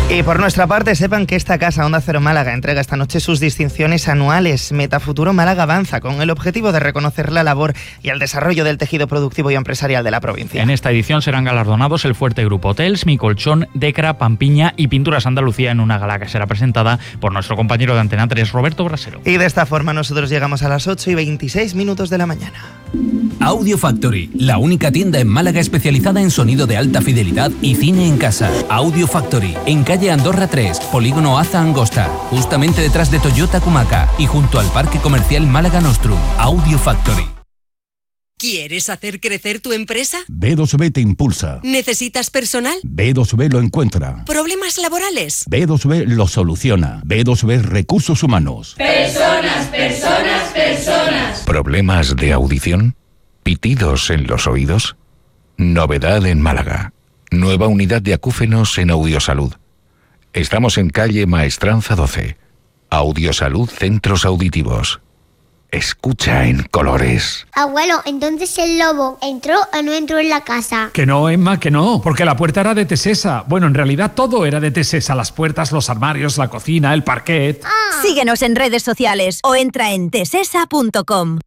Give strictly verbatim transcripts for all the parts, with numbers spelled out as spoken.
Y por nuestra parte, sepan que esta casa Onda Cero Málaga entrega esta noche sus distinciones anuales. Metafuturo Málaga avanza con el objetivo de reconocer la labor y el desarrollo del tejido productivo y empresarial de la provincia. En esta edición serán galardonados el Fuerte Grupo Hotels, Mi Colchón, Decra, Pampiña y Pinturas Andalucía en una gala que será presentada por nuestro compañero de Antena tres, Roberto Brasero. Y de esta forma nosotros llegamos a las ocho y veintiséis minutos de la mañana. Audio Factory, la única tienda en Málaga especializada en sonido de alta fidelidad y cine en casa. Audio Factory, en calle Andorra tres, Polígono Aza Angosta, justamente detrás de Toyota Cumaca y junto al Parque Comercial Málaga Nostrum. Audio Factory. ¿Quieres hacer crecer tu empresa? B dos B te impulsa. ¿Necesitas personal? B dos B lo encuentra. ¿Problemas laborales? B dos B lo soluciona. B dos B Recursos Humanos. Personas, personas, personas. ¿Problemas de audición? ¿Pitidos en los oídos? Novedad en Málaga. Nueva unidad de acúfenos en Audiosalud. Estamos en calle Maestranza doce. Audiosalud Centros Auditivos. Escucha en colores. Abuelo, entonces el lobo entró o no entró en la casa. Que no, Emma, que no, porque la puerta era de Tesesa. Bueno, en realidad todo era de Tesesa: las puertas, los armarios, la cocina, el parquet. Ah. Síguenos en redes sociales o entra en tesesa punto com.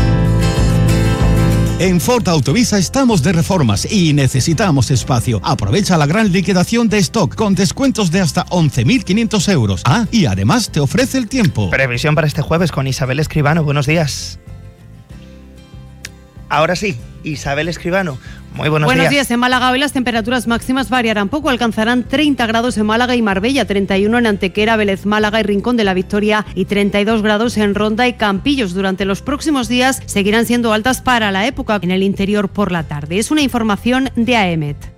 En Ford Autovisa estamos de reformas y necesitamos espacio. Aprovecha la gran liquidación de stock con descuentos de hasta once mil quinientos euros. Ah, y además te ofrece el tiempo. Previsión para este jueves con Isabel Escribano. Buenos días. Ahora sí, Isabel Escribano. Muy buenos, buenos días. días. En Málaga hoy las temperaturas máximas variarán poco. Alcanzarán treinta grados en Málaga y Marbella, treinta y uno en Antequera, Vélez Málaga y Rincón de la Victoria y treinta y dos grados en Ronda y Campillos. Durante los próximos días seguirán siendo altas para la época en el interior por la tarde. Es una información de A E M E T.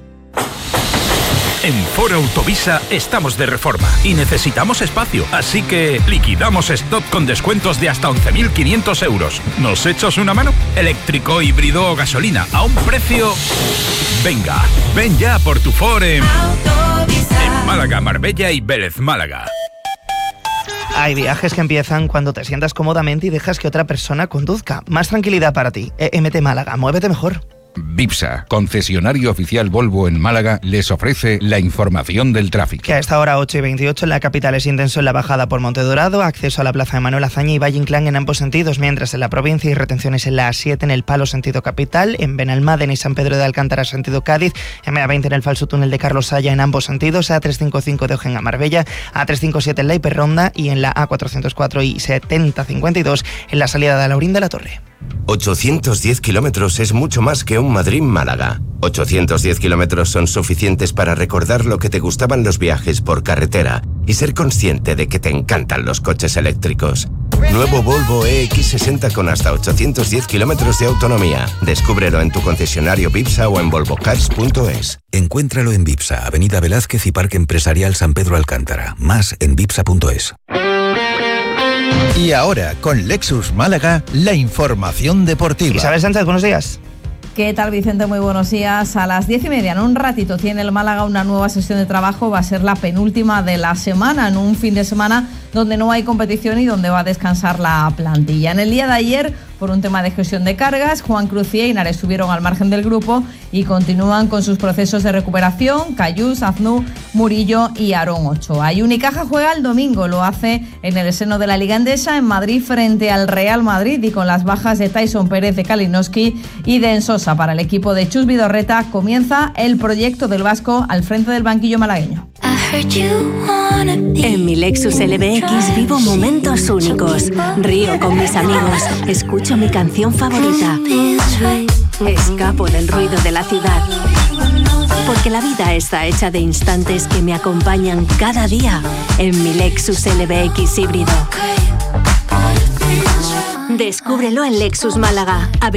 En Ford Autovisa estamos de reforma y necesitamos espacio, así que liquidamos stock con descuentos de hasta once mil quinientos euros. ¿Nos echas una mano? Eléctrico, híbrido o gasolina, a un precio... Venga, ven ya por tu Ford en... en Málaga, Marbella y Vélez Málaga. Hay viajes que empiezan cuando te sientas cómodamente y dejas que otra persona conduzca. Más tranquilidad para ti. E M T Málaga, muévete mejor. Vipsa, concesionario oficial Volvo en Málaga, les ofrece la información del tráfico. Que a esta hora ocho y veintiocho en la capital es intenso en la bajada por Montedorado, acceso a la plaza de Manuel Azaña y Valle Inclán en ambos sentidos, mientras en la provincia hay retenciones en la A siete en el Palo sentido capital, en Benalmádena y San Pedro de Alcántara sentido Cádiz, M A veinte en el falso túnel de Carlos Saya en ambos sentidos, A trescientos cincuenta y cinco de Ojén a Marbella, A trescientos cincuenta y siete en la Hiperronda y en la A cuatrocientos cuatro y setenta cincuenta y dos en la salida de Laurín de la Torre. ochocientos diez kilómetros es mucho más que un Madrid-Málaga. ochocientos diez kilómetros son suficientes para recordar lo que te gustaban los viajes por carretera y ser consciente de que te encantan los coches eléctricos. Nuevo Volvo E X sesenta con hasta ochocientos diez kilómetros de autonomía. Descúbrelo en tu concesionario Vipsa o en volvo cars punto es. Encuéntralo en Vipsa, Avenida Velázquez y Parque Empresarial San Pedro Alcántara. Más en vipsa punto es. Y ahora, con Lexus Málaga, la información deportiva. Isabel Sánchez, buenos días. ¿Qué tal, Vicente? Muy buenos días. A las diez y media, en un ratito, tiene el Málaga una nueva sesión de trabajo. Va a ser la penúltima de la semana, en un fin de semana donde no hay competición y donde va a descansar la plantilla. En el día de ayer, por un tema de gestión de cargas, Juan Cruz y Einar estuvieron al margen del grupo y continúan con sus procesos de recuperación. Cayús, Aznú, Murillo y Aarón Ochoa. Y Unicaja juega el domingo, lo hace en el seno de la Liga Endesa en Madrid frente al Real Madrid, y con las bajas de Tyson Pérez, de Kalinowski y de Ensosa para el equipo de Chus Vidorreta, comienza el proyecto del vasco al frente del banquillo malagueño. En mi Lexus L B X vivo momentos únicos. Río con mis amigos, escucho mi canción favorita, escapo del ruido de la ciudad, porque la vida está hecha de instantes que me acompañan cada día en mi Lexus L B X híbrido. Descúbrelo en Lexus Málaga.